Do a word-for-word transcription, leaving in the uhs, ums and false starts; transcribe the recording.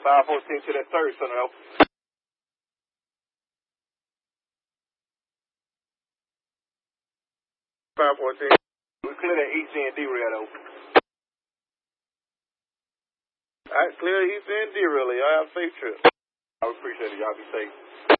five fourteen to that third center, though. five fourteen. We clear that East End D-rail, though. All right, clear East End D-rail. Y'all have a safe trip. I appreciate it. Y'all be safe.